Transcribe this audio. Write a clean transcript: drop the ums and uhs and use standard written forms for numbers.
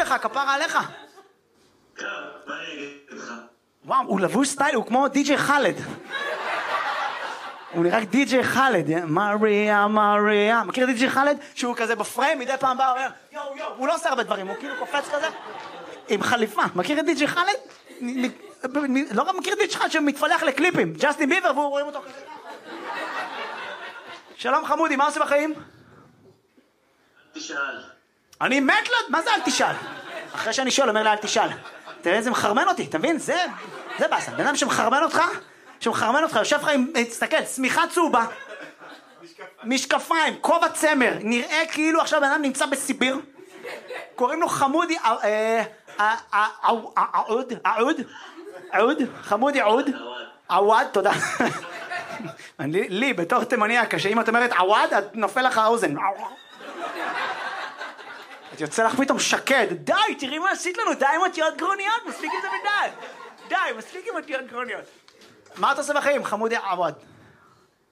לך? כפרה עליך. מה אני אגיד לך? וואו, הוא לבוש סטייל, הוא כמו די.ג'יי חאלד. הוא נראה די.ג'יי חאלד, מריה, מריה. מכיר די.ג'יי חאלד? שהוא כזה בפריים, מדי פעם בא, אומר, יואו, יואו, הוא לא עושה הרבה דברים, הוא כאילו קופץ כזה, עם חליפה. מכיר את די.ג'יי חאלד? לא רק מכיר את די.ג'יי חאלד שמתפלח לקליפים, ג'סטין ביבר, והוא רואים אותו כזה. שלום חמודי, מה עושה בחיים? תשאל. אני מת לו, מה זה אל תשאל? אחרי שאני שואל, אומר לה אל תשאל. תראה איזה מחרמן אותי, אתה מבין? זה בסה. בן אדם שמחרמן אותך, יושב לך עם, תסתכל, שמיכה צהובה, משקפיים, כובע צמר, נראה כאילו עכשיו בן אדם נמצא בסיביר, קוראים לו חמודי, חמודי עווד, תודה. לי, בתור תימניה, שאם את אומרת עווד, את נופל לך האוזן. את יוצא לך פתאום שקד, די, תראי מה עשית לנו, די עם אותיות גרוניות, מספיק עם זה בדעת. די, מספיק עם אותיות גרוניות. מה אתה עושה בחיים, חמודי עווד?